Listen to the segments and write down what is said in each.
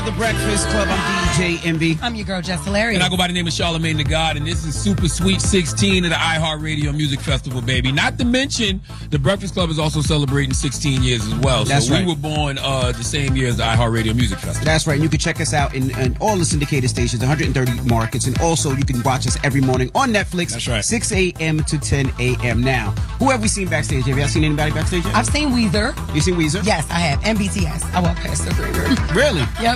The Breakfast Club, I'm DJ Envy. I'm your girl, Jess Hilarious. And I go by the name of Charlamagne the God, and this is Super Sweet 16 of the iHeartRadio Music Festival, baby. Not to mention, the Breakfast Club is also celebrating 16 years as well. That's so right. We were born the same year as the iHeartRadio Music Festival. That's right. And you can check us out in all the syndicated stations, 130 markets. And also, you can watch us every morning on Netflix. That's right. 6 a.m. to 10 a.m. Now, who have we seen backstage? Have y'all seen anybody backstage yet? I've seen Weezer. You seen Weezer? Yes, I have. And BTS. I walked past the green room. Really? Yep.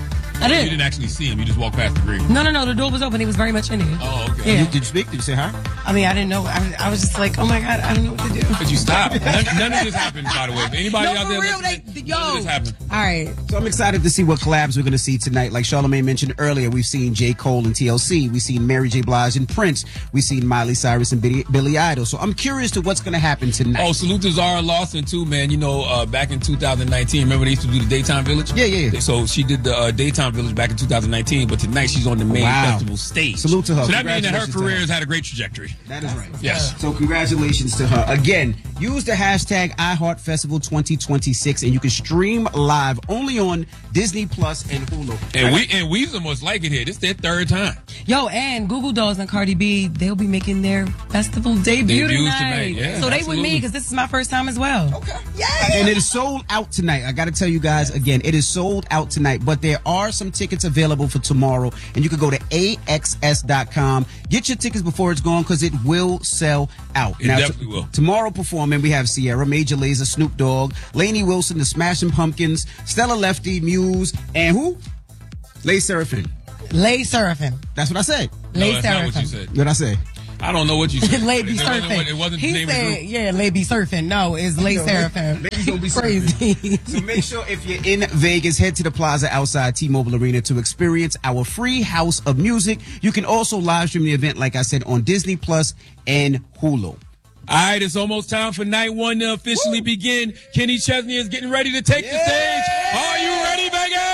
I You did. didn't actually see him. You just walked past the green. No. The door was open. He was very much in here. Oh, okay. Yeah. Did you speak? Did you say hi? I mean, I didn't know. I was just like, oh my God, I don't know what to do. But you stopped. None of this happened, by the way. If anybody No, out there for real, listening, yo. none of this happened. All right. So I'm excited to see what collabs we're going to see tonight. Like Charlamagne mentioned earlier, we've seen J. Cole and TLC. We've seen Mary J. Blige and Prince. We've seen Miley Cyrus and Billy Idol. So I'm curious to what's going to happen tonight. Oh, salute to Zara Lawson, too, man. You know, back in 2019, remember they used to do the Daytime Village? Yeah. So she did the Daytime Village back in 2019, but tonight she's on the main festival stage. Salute to her. So that means that her Congratulations to career her. has had a great trajectory. That is right. Yes. So congratulations to her. Again, use the hashtag iHeartFestival 2026 and you can stream live only on Disney Plus and Hulu. And Weezer must like it here. This is their third time. Yo, and Google Dolls and Cardi B, they'll be making their festival debut Debuts tonight. tonight, yeah, so they absolutely. with me because this is my first time as well. Okay. Yay! And it is sold out tonight. I got to tell you guys again, it is sold out tonight, but there are some tickets available for tomorrow, and you can go to AXS.com. Get your tickets before it's gone because it will sell out. It definitely will. Tomorrow performing, we have Sierra, Major Lazer, Snoop Dogg, Lainey Wilson, The Smashing Pumpkins, Stella Lefty, Muse, and who? Lay Serafin. Lay surfing. That's what I said. Lay No, that's not what you surfing. said. What I say? I don't know what you said. Lay be It wasn't- surfing. It wasn't the He name of the said, group. yeah, lay be surfing. No, it's lay surfing. Ladies don't be Crazy. So make sure if you're in Vegas, head to the plaza outside T-Mobile Arena to experience our free house of music. You can also live stream the event, like I said, on Disney Plus and Hulu. All right, it's almost time for night one to officially begin. Kenny Chesney is getting ready to take the stage. Are you ready, Vegas?